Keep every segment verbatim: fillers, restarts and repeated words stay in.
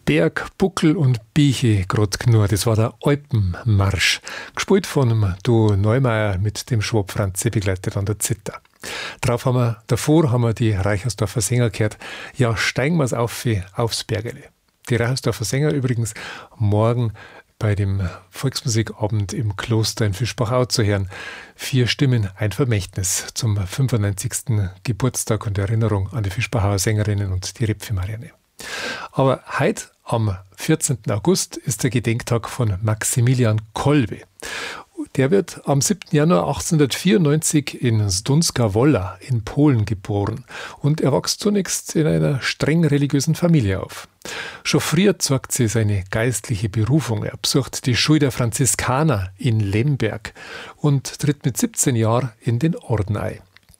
Berg, Buckel und Bieche grad nur. Das war der Alpenmarsch. Gespielt von dem Duo Neumeier mit dem Schwab Franzi, begleitet an der Zither. Drauf haben wir, davor haben wir die Reichersdorfer Sänger gehört. Ja, steigen wir's auf aufs Bergele. Die Reichersdorfer Sänger übrigens morgen bei dem Volksmusikabend im Kloster in Fischbachau zu hören. Vier Stimmen, ein Vermächtnis zum fünfundneunzigsten Geburtstag und Erinnerung an die Fischbachauer Sängerinnen und die Repfi-Marianne. Aber heute, am vierzehnten August, ist der Gedenktag von Maximilian Kolbe. Der wird am siebten Januar achtzehnhundertvierundneunzig in Zdunska Wola in Polen geboren und er wächst zunächst in einer streng religiösen Familie auf. Schon früher zeigt sie seine geistliche Berufung. Er besucht die Schule der Franziskaner in Lemberg und tritt mit siebzehn Jahren in den Orden ein.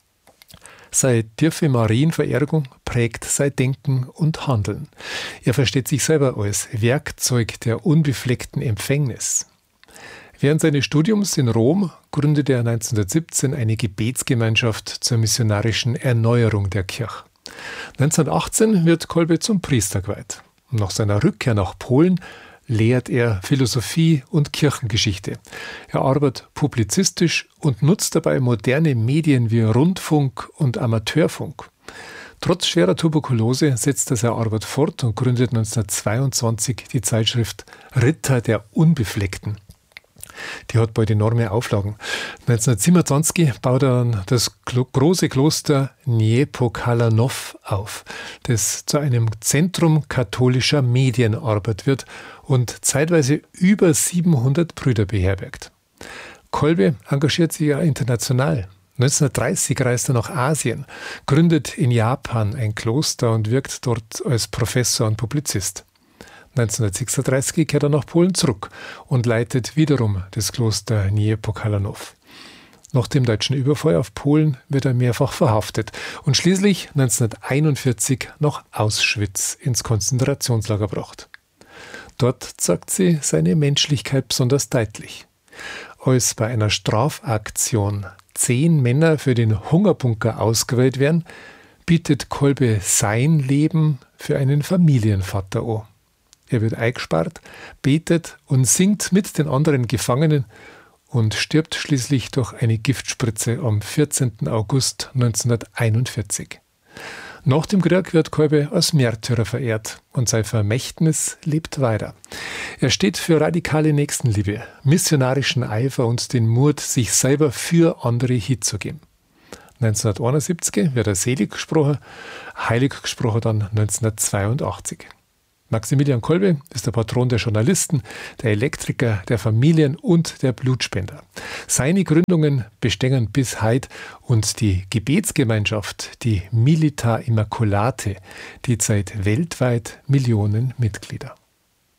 Seine tiefe Marienverehrung prägt sein Denken und Handeln. Er versteht sich selber als Werkzeug der unbefleckten Empfängnis. Während seines Studiums in Rom gründete er neunzehnhundertsiebzehn eine Gebetsgemeinschaft zur missionarischen Erneuerung der Kirche. neunzehnhundertachtzehn wird Kolbe zum Priester geweiht. Nach seiner Rückkehr nach Polen lehrt er Philosophie und Kirchengeschichte. Er arbeitet publizistisch und nutzt dabei moderne Medien wie Rundfunk und Amateurfunk. Trotz schwerer Tuberkulose setzt er seine Arbeit fort und gründet neunzehnhundertzweiundzwanzig die Zeitschrift Ritter der Unbefleckten. Die hat bald enorme Auflagen. neunzehnhundertsiebenundzwanzig baut er dann das große Kloster Niepokalanów auf, das zu einem Zentrum katholischer Medienarbeit wird und zeitweise über siebenhundert Brüder beherbergt. Kolbe engagiert sich ja international. neunzehnhundertdreißig reist er nach Asien, gründet in Japan ein Kloster und wirkt dort als Professor und Publizist. neunzehnhundertsechsunddreißig kehrt er nach Polen zurück und leitet wiederum das Kloster Niepokalanów. Nach dem deutschen Überfall auf Polen wird er mehrfach verhaftet und schließlich neunzehnhunderteinundvierzig nach Auschwitz ins Konzentrationslager gebracht. Dort zeigt sie seine Menschlichkeit besonders deutlich. Als bei einer Strafaktion zehn Männer für den Hungerbunker ausgewählt werden, bietet Kolbe sein Leben für einen Familienvater an. Er wird eingesperrt, betet und singt mit den anderen Gefangenen und stirbt schließlich durch eine Giftspritze am vierzehnten August neunzehnhunderteinundvierzig. Nach dem Krieg wird Kolbe als Märtyrer verehrt und sein Vermächtnis lebt weiter. Er steht für radikale Nächstenliebe, missionarischen Eifer und den Mut, sich selber für andere hinzugeben. neunzehnhunderteinundsiebzig wird er selig gesprochen, heilig gesprochen dann neunzehnhundertzweiundachtzig. Maximilian Kolbe ist der Patron der Journalisten, der Elektriker, der Familien und der Blutspender. Seine Gründungen bestehen bis heute und die Gebetsgemeinschaft, die Milita Immaculate, die zeigt weltweit Millionen Mitglieder.